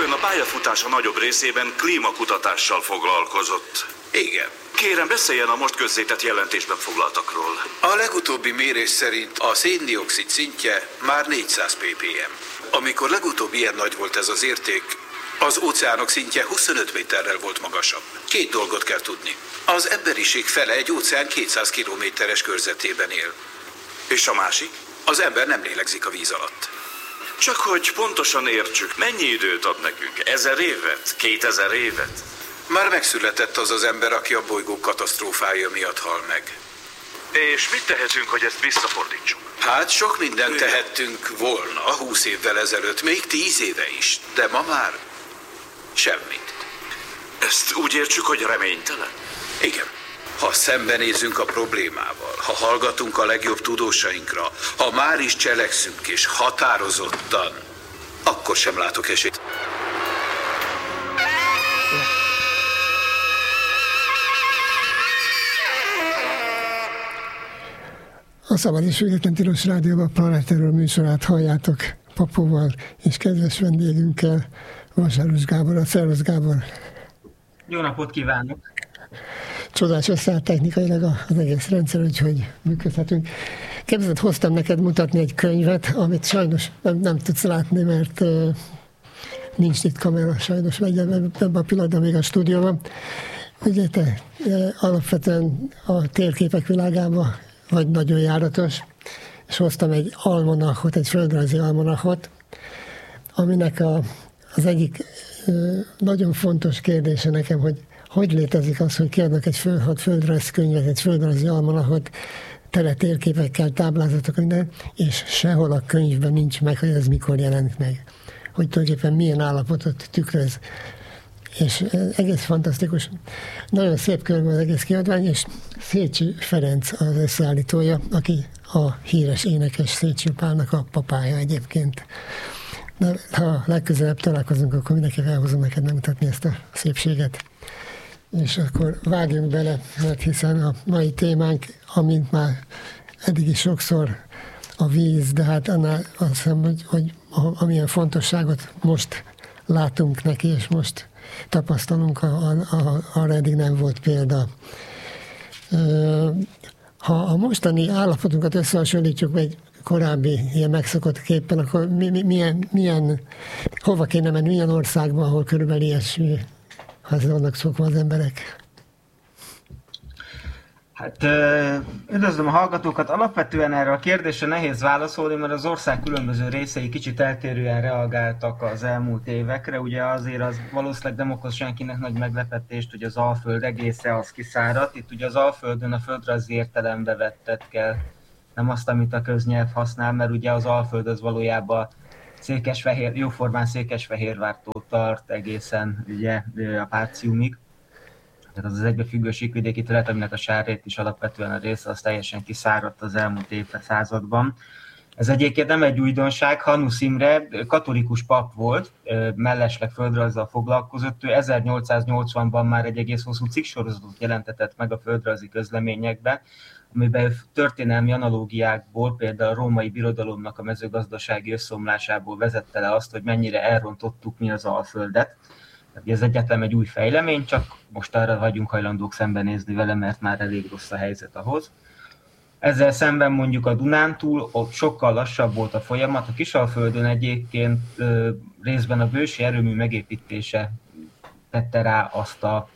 hiszen a pályafutása nagyobb részében klímakutatással foglalkozott. Igen. Kérem, beszéljen a most közzétett jelentésben foglaltakról. A legutóbbi mérés szerint a szén-dioxid szintje már 400 ppm. Amikor legutóbb ilyen nagy volt ez az érték, az óceánok szintje 25 méterrel volt magasabb. Két dolgot kell tudni. Az emberiség fele egy óceán 200 kilométeres körzetében él. És a másik? Az ember nem lélegzik a víz alatt. Csak hogy pontosan értsük, mennyi időt ad nekünk? 1000 évet? 2000 évet? Már megszületett az az ember, aki a bolygó katasztrófája miatt hal meg. És mit tehetünk, hogy ezt visszafordítsuk? Hát sok mindent tehettünk volna 20 évvel ezelőtt, még 10 éve is, de ma már semmit. Ezt úgy értsük, hogy reménytelen? Igen. Ha szembenézünk a problémával, ha hallgatunk a legjobb tudósainkra, ha már is cselekszünk és határozottan, akkor sem látok esélyt. A Szabad és Független Tilos Rádióban a Planetáról műsorát halljátok Papóval és kedves vendégünkkel, Vasáros Gáborral. Szervusz, Gábor! Jó napot kívánok! Csodás összeállt technikailag az egész rendszer, úgyhogy működhetünk. Képzeld, hoztam neked mutatni egy könyvet, amit sajnos nem tudsz látni, mert nincs itt kamera, sajnos megy ebben a pillanatban még a stúdióban. Ugye te alapvetően a térképek világában vagy nagyon járatos, és hoztam egy almanachot, egy földrajzi almanachot, aminek az egyik nagyon fontos kérdése nekem, hogy létezik az, hogy kiadnak egy földrajzkönyvet, egy földrajzi almanachot, tele térképekkel, táblázatok, minden, és sehol a könyvben nincs meg, hogy ez mikor jelent meg. Hogy tulajdonképpen milyen állapotot tükröz. És egész fantasztikus. Nagyon szép körben az egész kiadvány, és Szécsi Ferenc az összeállítója, aki a híres énekes Szécsi Pálnak a papája egyébként. De ha legközelebb találkozunk, akkor mindenki elhozom neked megmutatni ezt a szépséget. És akkor vágjunk bele, mert hiszen a mai témánk, amint már eddig is sokszor a víz, de hát annál azt hiszem, hogy amilyen fontosságot most látunk neki, és most tapasztalunk, arra eddig nem volt példa. Ha a mostani állapotunkat összehasonlítjuk egy korábbi ilyen megszokott képpen, akkor hova kéne menni, milyen országban, ahol körülbelül ilyesmi, ha vannak szokva az emberek? Hát üdvözlöm a hallgatókat. Alapvetően erre a kérdésre nehéz válaszolni, mert az ország különböző részei kicsit eltérően reagáltak az elmúlt évekre. Ugye azért az valószínűleg nem okoz senkinek nagy meglepetést, hogy az Alföld egésze az kiszáradt. Itt ugye az Alföldön a földrajzi értelembe vettet kell, nem azt, amit a köznyelv használ, mert ugye az Alföld az valójában jóformán Székesfehérvártól tart egészen ugye a Páciumig. Tehát az egybefüggő síkvidéki terület, aminek a sárrét is alapvetően a része, az teljesen kiszáradt az elmúlt évszázadban. Ez egyébként nem egy újdonság, Hanusz Imre katolikus pap volt, mellesleg földrajzzal foglalkozott, ő 1880-ban már egy egész hosszú cikksorozatot jelentetett meg a földrajzi közleményekben, amiben történelmi analógiákból, például a római birodalomnak a mezőgazdasági összeomlásából vezette le azt, hogy mennyire elrontottuk mi az Alföldet. Ez egyáltalán egy új fejlemény, csak most arra vagyunk hajlandók szembenézni vele, mert már elég rossz a helyzet ahhoz. Ezzel szemben mondjuk a Dunántúl ott sokkal lassabb volt a folyamat. A Kisalföldön egyébként részben a bősi erőmű megépítése tette rá azt a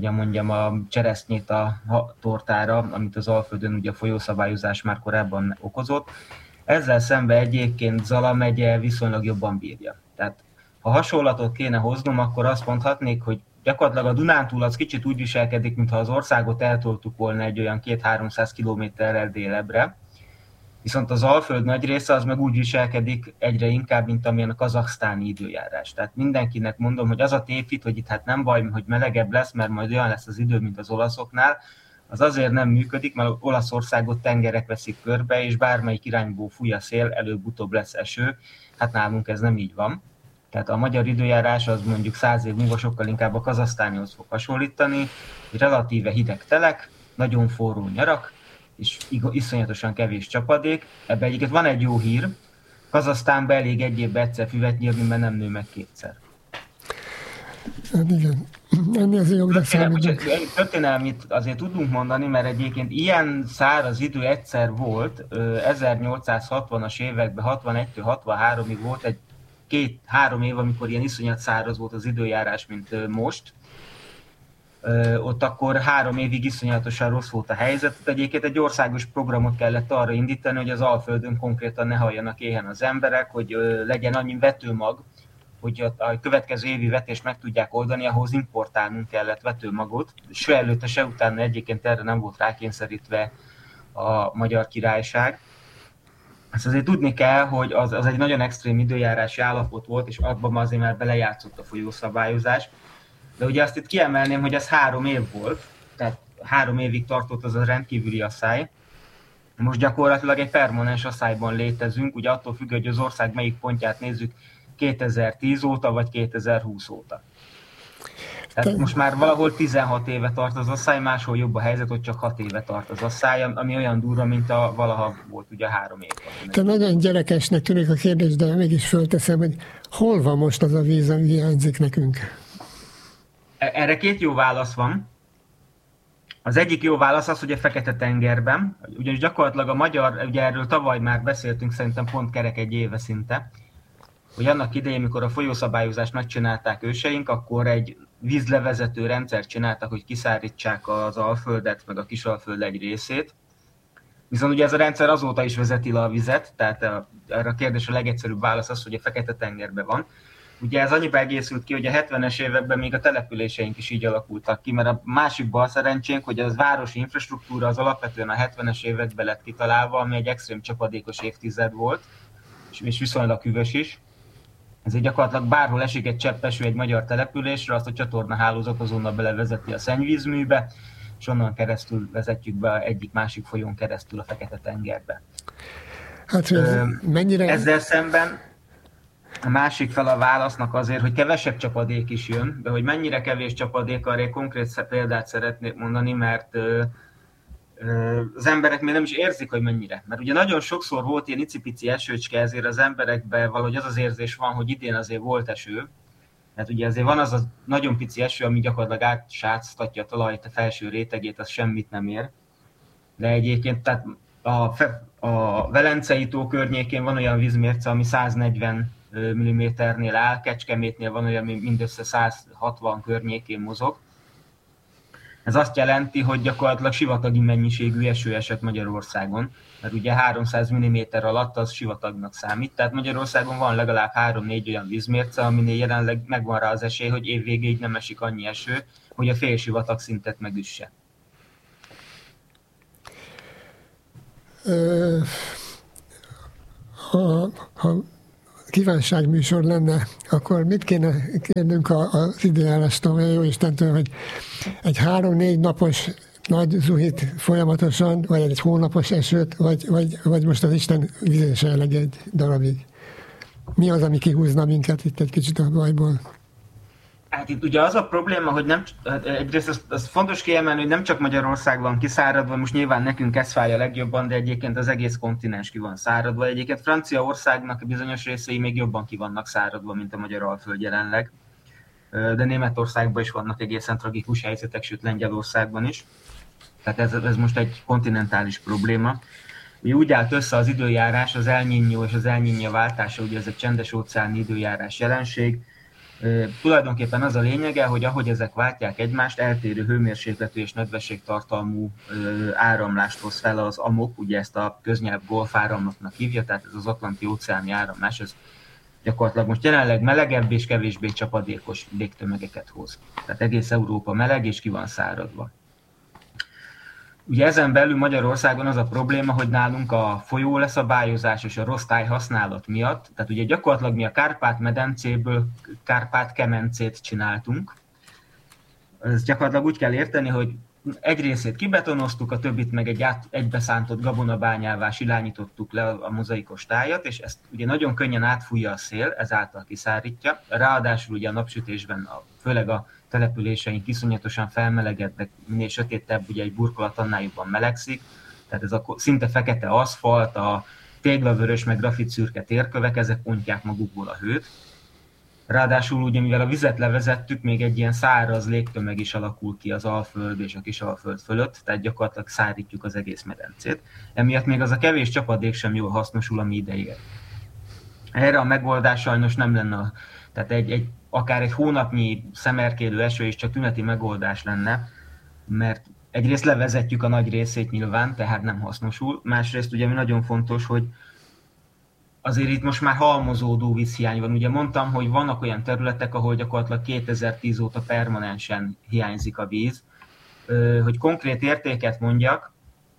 cseresznyét a tortára, amit az Alföldön ugye a folyószabályozás már korábban okozott. Ezzel szemben egyébként Zala megye viszonylag jobban bírja. Tehát ha hasonlatot kéne hoznom, akkor azt mondhatnék, hogy gyakorlatilag a Dunántúl az kicsit úgy viselkedik, mintha az országot eltoltuk volna egy olyan 200-300 kilométerrel délebbre. Viszont az Alföld nagy része az meg úgy viselkedik egyre inkább, mint amilyen a kazaksztáni időjárás. Tehát mindenkinek mondom, hogy az a tévhit, hogy itt hát nem baj, hogy melegebb lesz, mert majd olyan lesz az idő, mint az olaszoknál, az azért nem működik, mert Olaszországot tengerek veszik körbe, és bármelyik irányból fúj a szél, előbb-utóbb lesz eső. Hát nálunk ez nem így van. Tehát a magyar időjárás az mondjuk 100 év múlva sokkal inkább a kazahsztánihoz fog hasonlítani, relatíve hideg telek, nagyon forró nyarak, és iszonyatosan kevés csapadék. Ebben egyébként van egy jó hír, Kazahsztánban elég egy évben egyszer füvet nyírni, mert nem nő meg kétszer. Hát igen, ennél az jobbra számítunk. Történelmit azért tudunk mondani, mert egyébként ilyen száraz idő egyszer volt, 1860-as években, 61-63-ig volt egy 2-3 év, amikor ilyen iszonyat száraz volt az időjárás, mint most. Ott akkor 3 évig iszonyatosan rossz volt a helyzet. Egyébként egy országos programot kellett arra indítani, hogy az Alföldön konkrétan ne haljanak éhen az emberek, hogy legyen annyi vetőmag, hogy a következő évi vetést meg tudják oldani, ahhoz importálnunk kellett vetőmagot. Se előtte, se utána egyébként erre nem volt rákényszerítve a Magyar Királyság. Ezt azért tudni kell, hogy az egy nagyon extrém időjárási állapot volt, és abban azért már belejátszott a folyószabályozás. De ugye azt itt kiemelném, hogy ez 3 év volt, tehát 3 évig tartott az a rendkívüli asszály. Most gyakorlatilag egy permanens asszályban létezünk, ugye attól függ, hogy az ország melyik pontját nézzük, 2010 óta vagy 2020 óta. Tehát most már valahol 16 éve tart az asszály, máshol jobb a helyzet, hogy csak 6 éve tart az asszály, ami olyan durva, mint valaha volt ugye 3 év. Te nagyon gyerekesnek tűnik a kérdés, de mégis fölteszem, hogy hol van most az a víz, ami hiányzik nekünk? Erre 2 jó válasz van. Az egyik jó válasz az, hogy a Fekete-tengerben, ugyanis gyakorlatilag a magyar, ugye erről tavaly már beszéltünk, szerintem pont kerek 1 éve szinte, hogy annak idején, mikor a folyószabályozást megcsinálták őseink, akkor egy vízlevezető rendszert csináltak, hogy kiszárítsák az Alföldet, meg a Kisalföld egy részét. Viszont ugye ez a rendszer azóta is vezeti le a vizet, tehát erre a kérdés a legegyszerűbb válasz az, hogy a Fekete-tengerben van. Ugye ez annyiba egészült ki, hogy a 70-es években még a településeink is így alakultak ki, mert a másik balszerencsénk, hogy az városi infrastruktúra az alapvetően a 70-es években lett kitalálva, ami egy extrém csapadékos évtized volt, és viszonylag hűvös is. Ezért gyakorlatilag bárhol esik egy csepp eső egy magyar településre, azt a csatornahálózat azonnal belevezeti a szennyvízműbe, és onnan keresztül vezetjük be egyik-másik folyón keresztül a Fekete-tengerbe. Hát mennyire... Ezzel szemben a másik fel a válasznak azért, hogy kevesebb csapadék is jön, de hogy mennyire kevés csapadék, arra egy konkrét példát szeretnék mondani, mert az emberek még nem is érzik, hogy mennyire. Mert ugye nagyon sokszor volt ilyen icipici esőcske, ezért az emberekben valahogy az az érzés van, hogy idén azért volt eső. Tehát ugye azért van az a nagyon pici eső, ami gyakorlatilag átsátsztatja a talajt, a felső rétegét, az semmit nem ér. De egyébként tehát a Velencei tó környékén van olyan vízmérce, ami 140 mm-nél áll, Kecskemétnél van olyan, ami mindössze 160 környékén mozog. Ez azt jelenti, hogy gyakorlatilag sivatagi mennyiségű eső esett Magyarországon, mert ugye 300 mm alatt az sivatagnak számít, tehát Magyarországon van legalább 3-4 olyan vízmérce, aminél jelenleg megvan rá az esély, hogy év végéig nem esik annyi eső, hogy a félsivatag szintet megüsse. Ha kívánságműsor lenne, akkor mit kéne kérnünk az időjárástól, jó Istentől, hogy egy 3-4 napos nagy zuhit folyamatosan, vagy egy hónapos esőt, vagy most az Isten vizése eleg egy darabig. Mi az, ami kihúzna minket itt egy kicsit a bajból? Hát itt ugye az a probléma, hogy nem, egyrészt az fontos kiemelni, hogy nem csak Magyarország van kiszáradva, most nyilván nekünk ez fáj a legjobban, de egyébként az egész kontinens ki van száradva. Egyébként Franciaországnak bizonyos részei még jobban ki vannak száradva, mint a magyar Alföld jelenleg. De Németországban is vannak egészen tragikus helyzetek, sőt Lengyelországban is. Tehát ez most egy kontinentális probléma. Úgy állt össze az időjárás, az El Niño és az El Niña váltása, ugye ez egy csendes óceáni időjárás jelenség. Tulajdonképpen az a lényege, hogy ahogy ezek váltják egymást, eltérő hőmérsékletű és nedvességtartalmú áramlást hoz fel az AMOK, ugye ezt a köznyelv Golf áramlatnak hívja, tehát ez az Atlanti-óceáni áramlás, ez gyakorlatilag most jelenleg melegebb és kevésbé csapadékos légtömegeket hoz. Tehát egész Európa meleg és ki van száradva. Ugye ezen belül Magyarországon az a probléma, hogy nálunk a folyóleszabályozás és a rossz tájhasználat miatt, tehát ugye gyakorlatilag mi a Kárpát-medencéből Kárpát-kemencét csináltunk. Ez gyakorlatilag úgy kell érteni, hogy egy részét kibetonoztuk, a többit meg egy egybeszántott gabonabányává silányítottuk le a mozaikos tájat, és ezt ugye nagyon könnyen átfújja a szél, ezáltal kiszárítja. Ráadásul ugye a napsütésben, főleg a településeink iszonyatosan felmelegednek, minél sötétebb, ugye egy burkolat annál jobban melegszik, tehát ez a szinte fekete aszfalt, a téglavörös meg grafitszürke térkövek, ezek ontják magukból a hőt. Ráadásul ugye, mivel a vizet levezettük, még egy ilyen száraz légtömeg is alakul ki az Alföld és a Kisalföld fölött, tehát gyakorlatilag szárítjuk az egész medencét. Emiatt még az a kevés csapadék sem jól hasznosul, ami ide ér. Erre a megoldás sajnos nem lenne, tehát akár egy hónapnyi szemerkélő eső is csak tüneti megoldás lenne, mert egyrészt levezetjük a nagy részét nyilván, tehát nem hasznosul. Másrészt ugye nagyon fontos, hogy azért itt most már halmozódó vízhiány van. Ugye mondtam, hogy vannak olyan területek, ahol gyakorlatilag 2010 óta permanensen hiányzik a víz. Hogy konkrét értéket mondjak,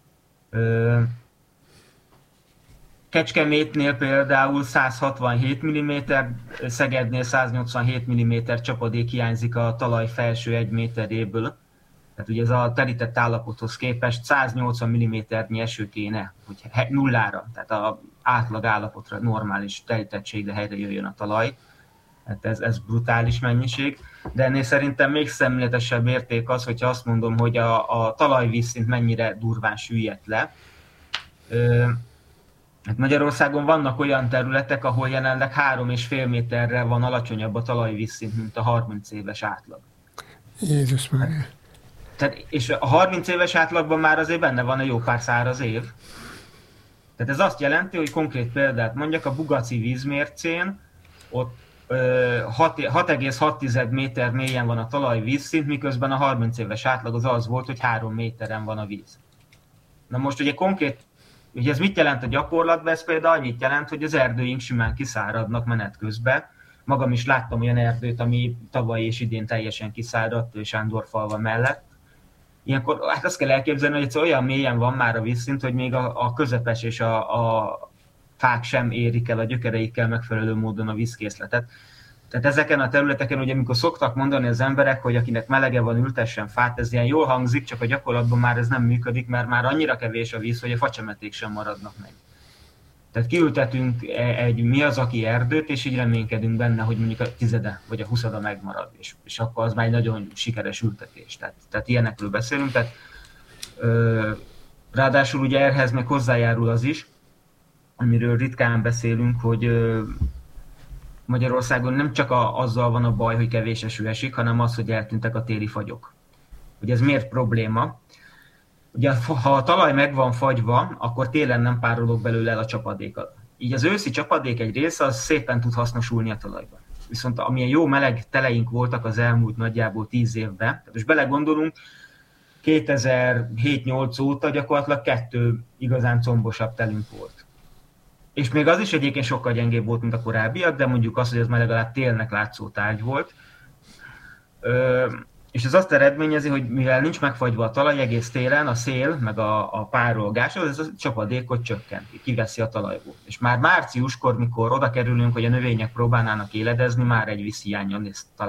Kecskemétnél például 167 mm, Szegednél 187 mm csapadék hiányzik a talaj felső 1 méteréből. Tehát ugye ez a terített állapothoz képest 180 mm-nyi eső kéne, hogy nullára, tehát az átlag állapotra, normális terítettségre helyre jöjjön a talaj. Hát ez brutális mennyiség, de ennél szerintem még szemléletesebb érték az, hogyha azt mondom, hogy a talajvízszint mennyire durván süllyedt le. Hát Magyarországon vannak olyan területek, ahol jelenleg 3,5 méterre van alacsonyabb a talajvízszint, mint a 30 éves átlag. Jézus Mária. Tehát, és a 30 éves átlagban már azért benne van egy jó pár száraz év. Tehát ez azt jelenti, hogy konkrét példát mondjak, a Bugaci vízmércén ott 6,6 méter mélyen van a talajvízszint, miközben a 30 éves átlag az volt, hogy 3 méteren van a víz. Na most ugye konkrét, ugye ez mit jelent a gyakorlatban? Ez például annyit jelent, hogy az erdőink simán kiszáradnak menet közben. Magam is láttam olyan erdőt, ami tavaly és idén teljesen kiszáradt Sándorfalva mellett. Ilyenkor hát azt kell elképzelni, hogy olyan mélyen van már a vízszint, hogy még a közepes és a fák sem érik el a gyökereikkel megfelelő módon a vízkészletet. Tehát ezeken a területeken, ugye amikor szoktak mondani az emberek, hogy akinek melege van, ültessen fát, ez ilyen jól hangzik, csak a gyakorlatban már ez nem működik, mert már annyira kevés a víz, hogy a facsemeték sem maradnak meg. Tehát kiültetünk egy mi az, aki erdőt, és így reménykedünk benne, hogy mondjuk a 10 vagy a 20 megmarad, és akkor az már egy nagyon sikeres ültetés. Tehát ilyenekről beszélünk. Tehát, ráadásul ugye ehhez meg hozzájárul az is, amiről ritkán beszélünk, hogy Magyarországon nem csak azzal van a baj, hogy kevés eső esik, hanem az, hogy eltűntek a téli fagyok. Ugye ez miért probléma? Ugye, ha a talaj meg van fagyva, akkor télen nem párolog belőle el a csapadékat. Így az őszi csapadék egy része az szépen tud hasznosulni a talajban. Viszont amilyen jó meleg teleink voltak az elmúlt nagyjából 10 évben, tehát most belegondolunk, 2007-8 óta gyakorlatilag 2 igazán combosabb telünk volt. És még az is egyébként sokkal gyengébb volt, mint a korábbiak, de mondjuk azt, hogy ez már legalább télnek látszó tárgy volt. És ez azt eredményezi, hogy mivel nincs megfagyva a talaj egész télen, a szél, meg a párolgás, ez a csapadékot csökkenti, kiveszi a talajból. És már márciuskor, mikor oda kerülünk, hogy a növények próbálnának éledezni, már egy vízhiányon talán